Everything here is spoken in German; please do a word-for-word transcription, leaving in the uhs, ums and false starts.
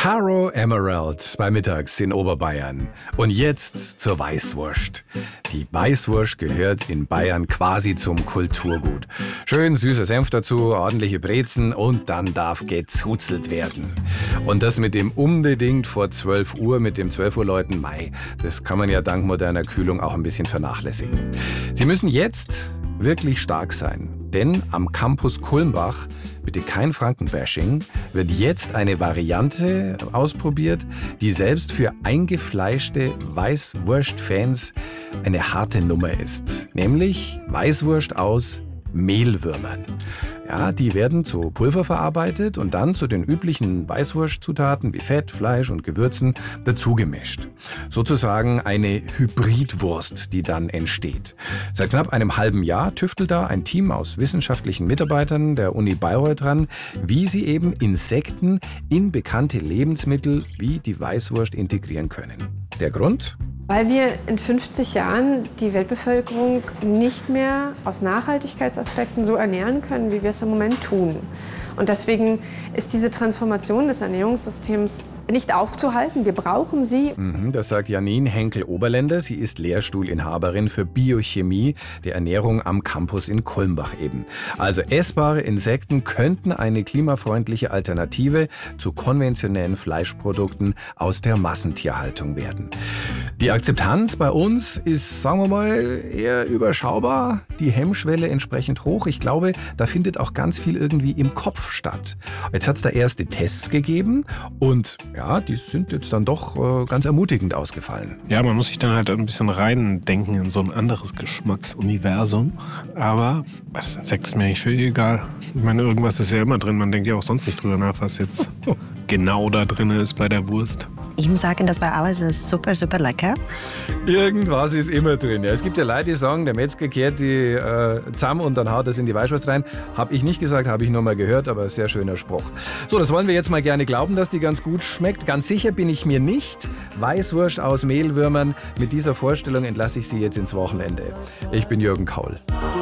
Caro Emerald bei Mittags in Oberbayern. Und jetzt zur Weißwurst. Die Weißwurst gehört in Bayern quasi zum Kulturgut. Schön süßer Senf dazu, ordentliche Brezen und dann darf gezuzelt werden. Und das mit dem unbedingt vor zwölf Uhr, mit dem zwölf Uhr Läuten Mai, das kann man ja dank moderner Kühlung auch ein bisschen vernachlässigen. Sie müssen jetzt wirklich stark sein, denn am Campus Kulmbach, bitte kein Frankenbashing, wird jetzt eine Variante ausprobiert, die selbst für eingefleischte Weißwurst-Fans eine harte Nummer ist. Nämlich Weißwurst aus Mehlwürmern. Ja, die werden zu Pulver verarbeitet und dann zu den üblichen Weißwurstzutaten wie Fett, Fleisch und Gewürzen dazugemischt. Sozusagen eine Hybridwurst, die dann entsteht. Seit knapp einem halben Jahr tüftelt da ein Team aus wissenschaftlichen Mitarbeitern der Uni Bayreuth dran, wie sie eben Insekten in bekannte Lebensmittel wie die Weißwurst integrieren können. Der Grund? Weil wir in fünfzig Jahren die Weltbevölkerung nicht mehr aus Nachhaltigkeitsaspekten so ernähren können, wie wir es im Moment tun. Und deswegen ist diese Transformation des Ernährungssystems nicht aufzuhalten. Wir brauchen sie. Mhm, das sagt Janine Henkel-Oberländer. Sie ist Lehrstuhlinhaberin für Biochemie der Ernährung am Campus in Kulmbach eben. Also essbare Insekten könnten eine klimafreundliche Alternative zu konventionellen Fleischprodukten aus der Massentierhaltung werden. Die Akzeptanz bei uns ist, sagen wir mal, eher überschaubar. Die Hemmschwelle entsprechend hoch. Ich glaube, da findet auch ganz viel irgendwie im Kopf statt. Jetzt hat es da erste Tests gegeben und ja, die sind jetzt dann doch äh, ganz ermutigend ausgefallen. Ja, man muss sich dann halt ein bisschen reindenken in so ein anderes Geschmacksuniversum. Aber das Insekt ist mir eigentlich völlig egal. Ich meine, irgendwas ist ja immer drin. Man denkt ja auch sonst nicht drüber nach, was jetzt genau da drin ist bei der Wurst. Ich muss sagen, das war alles super, super lecker. Irgendwas ist immer drin. Ja, es gibt ja Leute, die sagen, der Metzger kehrt die äh, zusammen und dann haut das in die Weißwurst rein. Habe ich nicht gesagt, habe ich nur mal gehört, aber sehr schöner Spruch. So, das wollen wir jetzt mal gerne glauben, dass die ganz gut schmeckt. Ganz sicher bin ich mir nicht. Weißwurst aus Mehlwürmern. Mit dieser Vorstellung entlasse ich Sie jetzt ins Wochenende. Ich bin Jürgen Kaul.